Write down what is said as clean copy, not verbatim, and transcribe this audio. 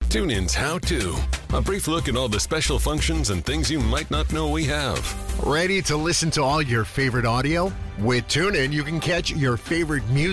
TuneIn's How To. A brief look at all the special functions and things you might not know we have. Ready to listen to all your favorite audio? With TuneIn, you can catch your favorite music